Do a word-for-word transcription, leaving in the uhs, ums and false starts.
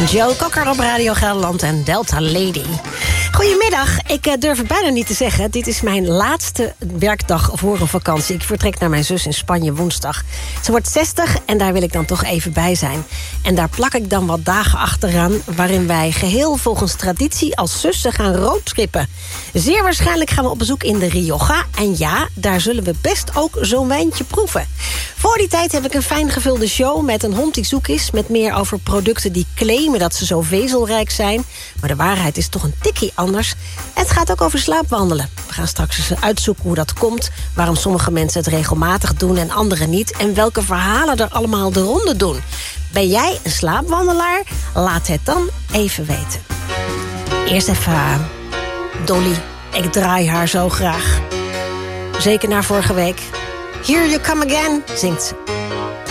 Joe Cocker op Radio Gelderland en Delta Lady. Goedemiddag, ik uh, durf het bijna niet te zeggen. Dit is mijn laatste werkdag voor een vakantie. Ik vertrek naar mijn zus in Spanje woensdag. Ze wordt zestig en daar wil ik dan toch even bij zijn. En daar plak ik dan wat dagen achteraan, waarin wij geheel volgens traditie als zussen gaan roadtrippen. Zeer waarschijnlijk gaan we op bezoek in de Rioja. En ja, daar zullen we best ook zo'n wijntje proeven. Voor die tijd heb ik een fijn gevulde show met een hond die zoek is, met meer over producten die claimen dat ze zo vezelrijk zijn. Maar de waarheid is toch een tikkie anders. Het gaat ook over slaapwandelen. We gaan straks eens uitzoeken hoe dat komt, waarom sommige mensen het regelmatig doen en anderen niet, en welke verhalen er allemaal de ronde doen. Ben jij een slaapwandelaar? Laat het dan even weten. Eerst even uh, Dolly. Ik draai haar zo graag. Zeker na vorige week. Here You Come Again, zingt ze.